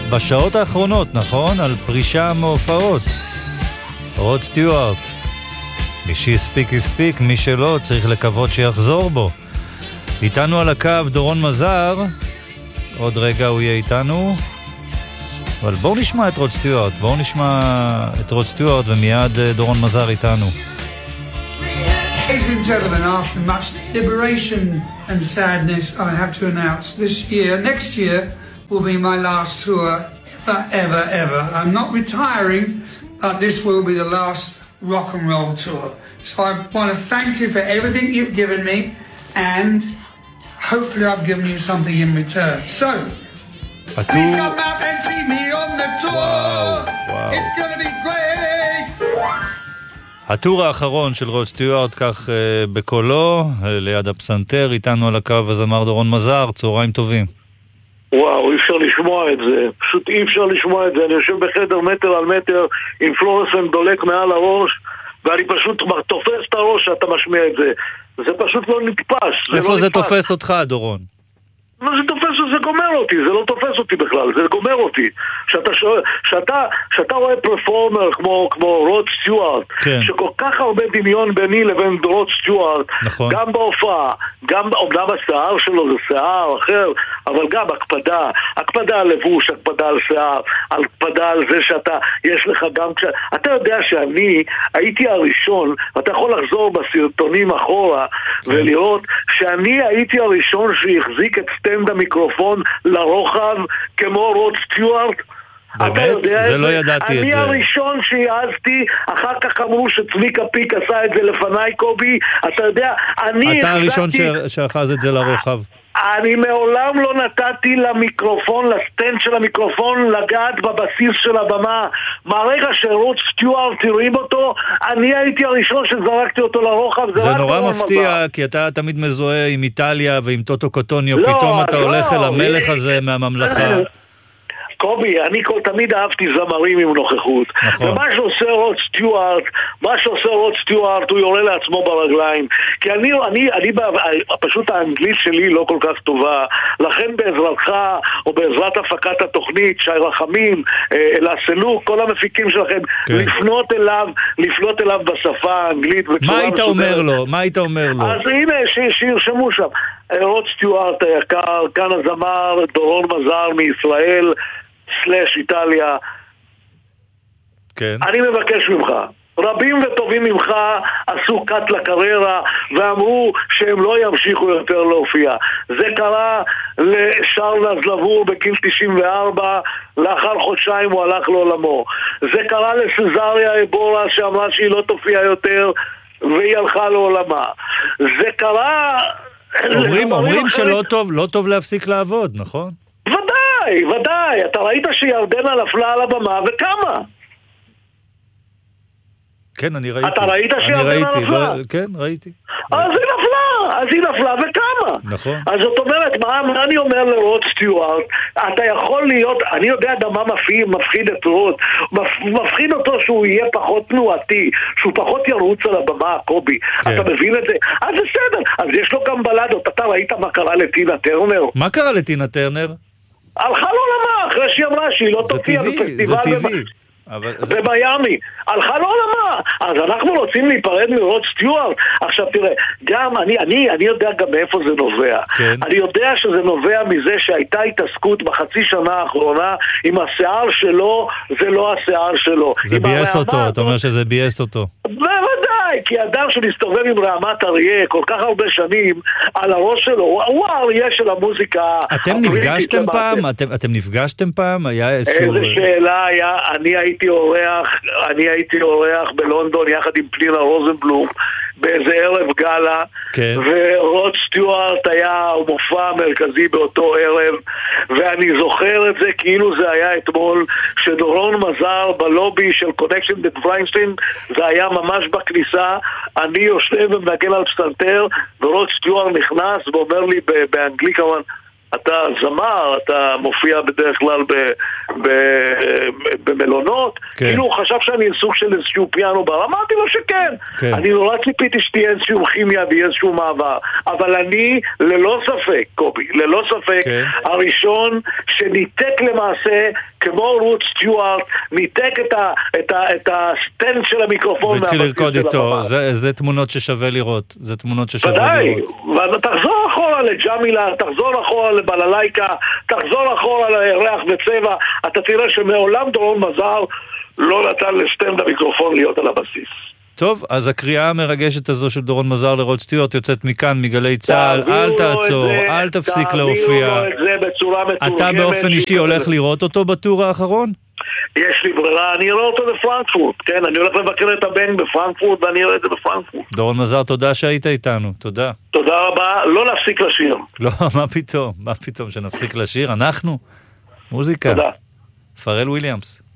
בשעות האחרונות, נכון? על פרישה מהופעות. רוד סטיוארט. מי שהספיק הספיק, מי שלא צריך לקוות שיחזור בו. איתנו על הקו דורון מזר, עוד רגע הוא יהיה איתנו, אבל בואו נשמע את רוד סטיוארט, ומיד דורון מזר איתנו. Ladies and gentlemen, after much liberation and sadness, I have to announce next year will be my last tour ever. I'm not retiring, but this will be the last rock and roll tour. So I want to thank you for everything you've given me, and hopefully I've given you something in return. So, please come out and see me on the tour. Wow. It's going to be great. הטור האחרון של רוד סטיוארט, כך בקולו, ליד הפסנתר, איתנו על הקו הזמר דורון מזר. צהריים טובים. וואו, אי אפשר לשמוע את זה, פשוט אי אפשר לשמוע את זה. אני יושב בחדר מטר על מטר עם פלורסנט דולק מעל הראש, ואני פשוט תופס את הראש שאתה משמיע את זה. זה פשוט לא נתפס. איפה זה תופס אותך, דורון? זה תופס, זה גומר אותי, זה לא תופס אותי בכלל, זה גומר אותי. שאתה רואה פרפורמר כמו רוד סטיוארט, כן. שכל כך הרבה דמיון ביני לבין רוד סטיוארט, נכון. גם בהופעה, גם אומנם השיער שלו זה שיער אחר, אבל גם הקפדה על לבוש, הקפדה על שיער, הקפדה על זה יש לך גם אתה יודע שאני הייתי הראשון, אתה יכול לחזור בסרטונים אחורה ולראות שאני הייתי הראשון שהחזיק את סטנד המיקרופון לרוחב כמו רוד סטיוארט. אתה יודע זה? לא ידעתי את זה. אני הראשון שיעזתי, אחר כך אמרו שצמיקה פיק עשה את זה לפניי, קובי. אתה יודע, אתה הראשון שאחז את זה לרוחב. אני מעולם לא נתתי למיקרופון, לסטנד של המיקרופון, לגעת בבסיס של הבמה. מהרגע שרוד סטיוארט הרים אותו, אני הייתי הראשון שזרקתי אותו לרוחב. זה נורא מפתיע, כי אתה תמיד מזוהה עם איטליה ועם טוטו קוטוניו, פתאום אתה הולך אל המלך הזה מהממלכה. קובי, אני תמיד אהבתי זמרים עם נוכחות. ומה שעושה רוד סטיוארט, הוא יורה לעצמו ברגליים. כי אני פשוט האנגלית שלי לא כל כך טובה. לכן בעזרתך, או בעזרת הפקת התוכנית, שי רחמים, אלעסלוק, כל המפיקים שלכם, לפנות אליו בשפה האנגלית. מה היית אומר לו? אז הנה, שירשמו שם. רוד סטיוארט היקר, כאן הזמר דורון מזר מישראל / איטליה. כן. אני מבקש ממך, רבים וטובים ממך עשו קאט לקריירה ואמרו שהם לא ימשיכו יותר להופיע. זה קרה לשארל אזלבור בגיל 94, לאחר חודשיים הוא הלך לעולמו. זה קרה לסזריה אבורה שאמרה שהיא לא תופיע יותר והיא הלכה לעולמה. זה קרה... אומרים שלא טוב להפסיק לעבוד, נכון? ודאי, אתה ראית שירדנה נפלה על הבמה וכמה? כן, אני ראיתי. אתה ראית שירדנה נפלה? כן, ראיתי. אז היא נפלה וכמה? נכון. אז זאת אומרת, מה אני אומר לרוד סטיוארט? אתה יכול להיות, אני יודע גם מה מפחיד את רוד, מפחיד אותו שהוא יהיה פחות תנועתי, שהוא פחות ירוץ על הבמה, קובי. אתה מבין את זה? אז זה בסדר, אז יש לו גם בלדות. אתה ראית מה קרה לטינה טרנר? מה קרה לטינה טרנר? הלכה לעולמה, אחרי שהיא אמרה שהיא לא תופיע בפסטיבל. זה טבעי. במיימי, הלכה לעולמה. אז אנחנו רוצים להיפרד מרוד סטיוארט. עכשיו תראה, גם אני יודע גם מאיפה זה נובע. אני יודע שזה נובע מזה שהייתה התעסקות בחצי שנה האחרונה עם השיער שלו, זה לא השיער שלו. זה בייס אותו, אתה אומר שזה בייס אותו. בוודאי, כי אדם שמסתובב עם רעמת אריה כל כך הרבה שנים על הראש שלו, הוא האריה של המוזיקה. אתם נפגשתם פעם? איזה שאלה היה, אני הייתי אורח בלונדון יחד עם פנינה רוזנבלום באיזה ערב גלה, כן. ורוד סטיוארט היה המופע המרכזי באותו ערב, ואני זוכר את זה כאילו זה היה אתמול, שדורון מזר בלובי של קונקשן בבריינסטיין, זה היה ממש בכניסה, אני יושב ומנגן על פסנתר, ורוד סטיוארט נכנס ואומר לי באנגלית כמובן, אתה זמר, אתה מופיע בדרך כלל במלונות, כאילו הוא חשב שאני סוג של איזשהו פיאנו בר, אמרתי לו שכן, אני נורא ציפיתי שתהיה איזשהו כימיה ויהיה איזשהו מעבר, אבל אני ללא ספק, קובי, ללא ספק, הראשון שניתק למעשה, כמו רות סטיוארט, ניתק את הסטנד של המיקרופון והתחיל לרקוד איתו, זה תמונות ששווה לראות, זה תמונות ששווה לראות. ותחזור אחורה לג'מילה, תחזור אחורה לבללייקה, תחזור אחורה לריח וצבע, אתה תראה שמעולם דורון מזר לא נתן לסטנד המיקרופון להיות על הבסיס. טוב, אז הקריאה המרגשת הזו של דורון מזר לרוד סטיוארט יוצאת מכאן, מגלי צהל, אל תעצור, אל תפסיק להופיע. אתה באופן אישי הולך לראות אותו בטור האחרון? יש לי ברירה, אני אראה אותו בפרנקפורט, כן, אני הולך לבקר את הבן בפרנקפורט ואני אראה את זה בפרנקפורט. דורון מזר, תודה שהיית איתנו, תודה. תודה רבה, לא להפסיק לשיר. לא, מה פתאום שנפסיק לשיר, אנחנו? מוזיקה. תודה. פרל וויליאמס.